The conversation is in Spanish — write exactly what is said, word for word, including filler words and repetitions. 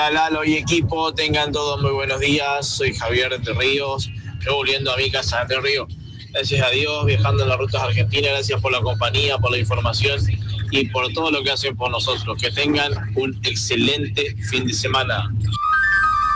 Hola Lalo y equipo, tengan todos muy buenos días. Soy Javier de Entre Ríos, yo volviendo a mi casa de Entre Ríos. Gracias a Dios, viajando en las rutas argentinas. Gracias por la compañía, por la información y por todo lo que hacen por nosotros. Que tengan un excelente fin de semana.